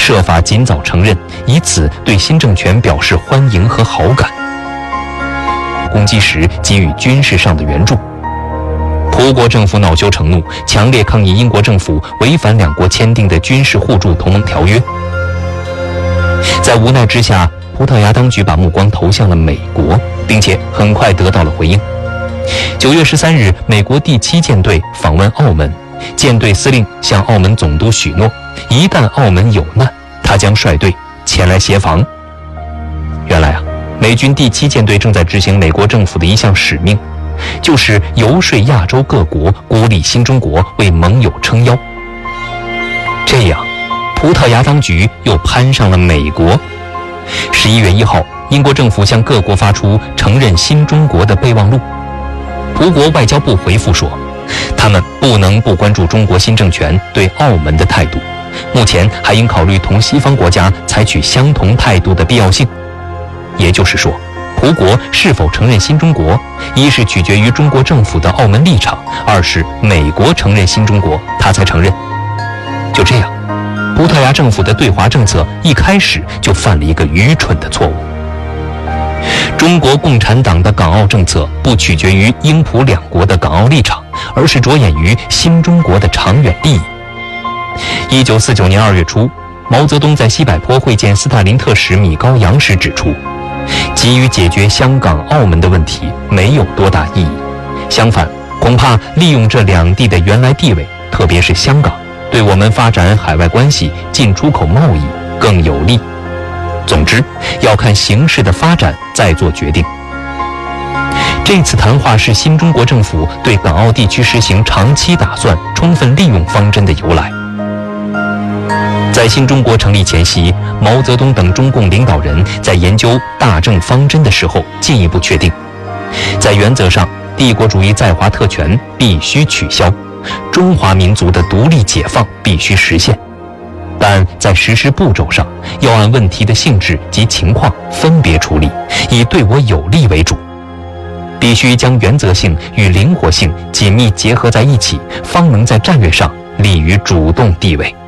设法尽早承认，以此对新政权表示欢迎和好感。攻击时给予军事上的援助。葡国政府恼羞成怒，强烈抗议英国政府违反两国签订的军事互助同盟条约。在无奈之下，葡萄牙当局把目光投向了美国，并且很快得到了回应。9月13日，美国第7舰队访问澳门，舰队司令向澳门总督许诺，一旦澳门有难，他将率队前来协防。原来美军第7舰队正在执行美国政府的一项使命，就是游说亚洲各国孤立新中国，为盟友撑腰。这样，葡萄牙当局又攀上了美国。11月1号，英国政府向各国发出承认新中国的备忘录。葡国外交部回复说，他们不能不关注中国新政权对澳门的态度，目前还应考虑同西方国家采取相同态度的必要性。也就是说，葡国是否承认新中国，一是取决于中国政府的澳门立场，二是美国承认新中国，他才承认。就这样，葡萄牙政府的对华政策一开始就犯了一个愚蠢的错误。中国共产党的港澳政策不取决于英葡两国的港澳立场，而是着眼于新中国的长远利益。1949年2月初，毛泽东在西柏坡会见斯大林特使米高扬时指出，急于解决香港、澳门的问题没有多大意义，相反，恐怕利用这两地的原来地位，特别是香港，对我们发展海外关系、进出口贸易更有利。总之，要看形势的发展再做决定。这次谈话是新中国政府对港澳地区实行长期打算、充分利用方针的由来。在新中国成立前夕，毛泽东等中共领导人在研究大政方针的时候进一步确定，在原则上，帝国主义在华特权必须取消，中华民族的独立解放必须实现，但在实施步骤上要按问题的性质及情况分别处理，以对我有利为主，必须将原则性与灵活性紧密结合在一起，方能在战略上立于主动地位。